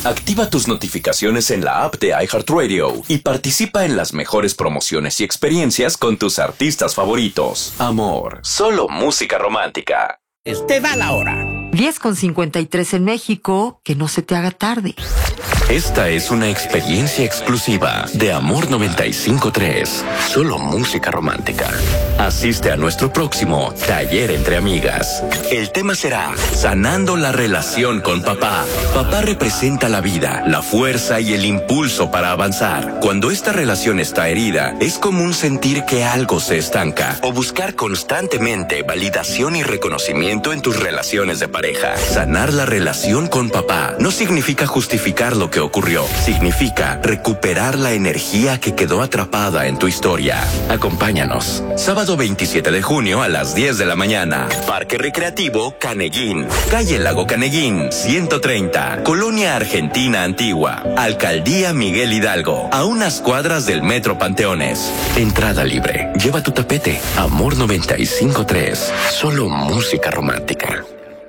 Activa tus notificaciones en la app de iHeartRadio y participa en las mejores promociones y experiencias con tus artistas favoritos. Amor, solo música romántica. Te da la hora. 10:53 en México, que no se te haga tarde. Esta es una experiencia exclusiva de Amor 95.3. Solo música romántica. Asiste a nuestro próximo Taller entre Amigas. El tema será Sanando la relación con papá. Papá representa la vida, la fuerza y el impulso para avanzar. Cuando esta relación está herida, es común sentir que algo se estanca o buscar constantemente validación y reconocimiento en tus relaciones de pareja. Sanar la relación con papá no significa justificar lo que ocurrió. Significa recuperar la energía que quedó atrapada en tu historia. Acompáñanos. Sábado 27 de junio a las 10 de la mañana. Parque Recreativo Caneguín. Calle Lago Caneguín, 130. Colonia Argentina Antigua. Alcaldía Miguel Hidalgo. A unas cuadras del Metro Panteones. Entrada libre. Lleva tu tapete. Amor 95.3. Solo música romántica.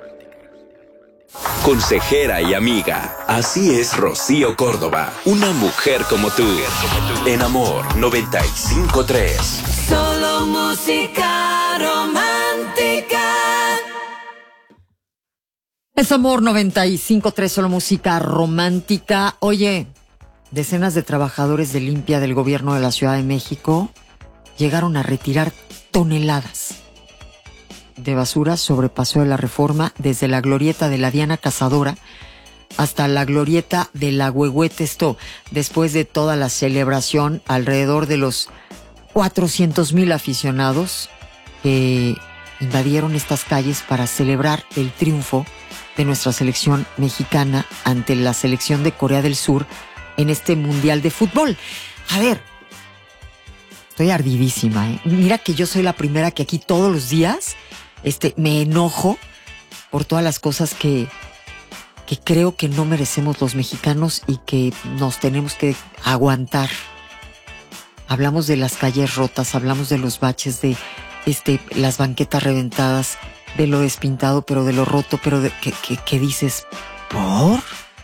Consejera y amiga. Así es Rocío Córdoba. Una mujer como tú. En Amor 95.3. Solo música romántica. Es Amor 95.3, solo música romántica. Oye, decenas de trabajadores de limpia del gobierno de la Ciudad de México llegaron a retirar toneladas de basura sobre Paseo de la Reforma, desde la glorieta de la Diana Cazadora hasta la glorieta de la Huehuete. Esto después de toda la celebración alrededor de los 400,000 aficionados que invadieron estas calles para celebrar el triunfo de nuestra selección mexicana ante la selección de Corea del Sur en este Mundial de Fútbol. A ver, estoy ardidísima, ¿eh? Mira que yo soy la primera que aquí todos los días me enojo por todas las cosas que creo que no merecemos los mexicanos y que nos tenemos que aguantar. Hablamos de las calles rotas, hablamos de los baches, de las banquetas reventadas, de lo despintado, pero de lo roto, pero ¿qué dices? ¿Por?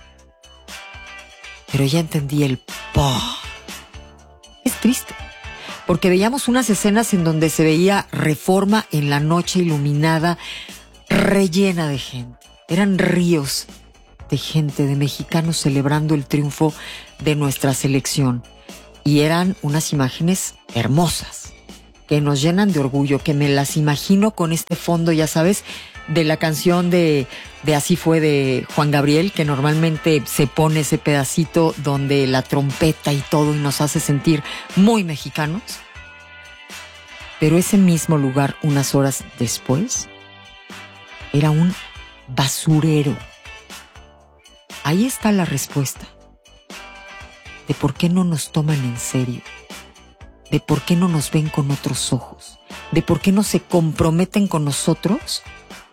Pero ya entendí el por. Es triste. Porque veíamos unas escenas en donde se veía Reforma en la noche iluminada, rellena de gente. Eran ríos de gente, de mexicanos celebrando el triunfo de nuestra selección. Y eran unas imágenes hermosas, que nos llenan de orgullo, que me las imagino con este fondo, ya sabes, de la canción de Así fue de Juan Gabriel, que normalmente se pone ese pedacito donde la trompeta y todo y nos hace sentir muy mexicanos. Pero ese mismo lugar, unas horas después, era un basurero. Ahí está la respuesta de por qué no nos toman en serio, de por qué no nos ven con otros ojos, de por qué no se comprometen con nosotros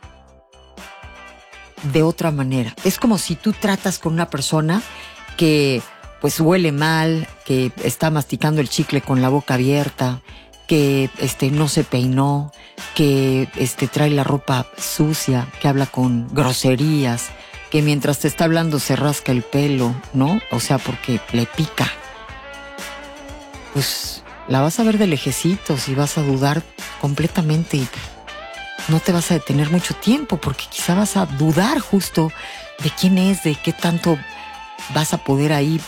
de otra manera. Es como si tú tratas con una persona que pues huele mal, que está masticando el chicle con la boca abierta, que no se peinó, que trae la ropa sucia, que habla con groserías, que mientras te está hablando se rasca el pelo, ¿no? O sea, porque le pica. Pues la vas a ver de lejecitos y vas a dudar completamente y no te vas a detener mucho tiempo porque quizá vas a dudar justo de quién es, de qué tanto vas a poder ahí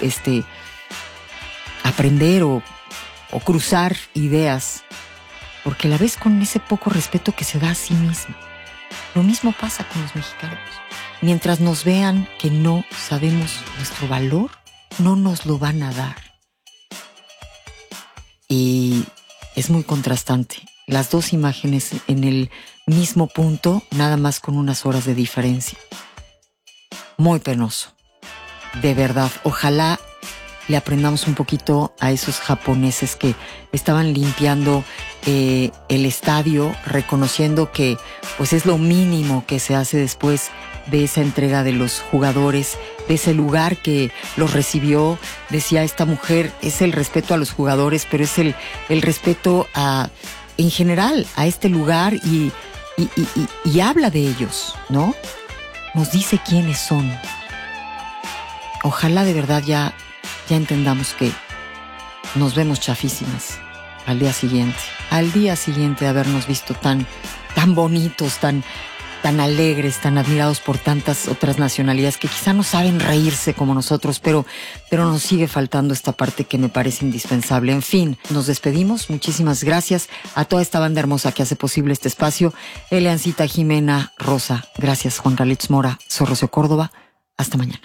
aprender o cruzar ideas, porque la ves con ese poco respeto que se da a sí mismo. Lo mismo pasa con los mexicanos. Mientras nos vean que no sabemos nuestro valor, no nos lo van a dar. Y es muy contrastante. Las dos imágenes en el mismo punto, nada más con unas horas de diferencia. Muy penoso. De verdad, ojalá le aprendamos un poquito a esos japoneses que estaban limpiando el estadio, reconociendo que pues es lo mínimo que se hace después de esa entrega de los jugadores, de ese lugar que los recibió. Decía esta mujer, es el respeto a los jugadores, pero es el respeto en general a este lugar y habla de ellos, ¿no? Nos dice quiénes son. ojalá de verdad ya entendamos que nos vemos chafísimas al día siguiente de habernos visto tan bonitos, tan alegres, tan admirados por tantas otras nacionalidades que quizá no saben reírse como nosotros, pero nos sigue faltando esta parte que me parece indispensable. En fin, nos despedimos. Muchísimas gracias a toda esta banda hermosa que hace posible este espacio. Eleancita, Jimena, Rosa. Gracias, Juan Carlitos Mora, soy Rocío Córdoba. Hasta mañana.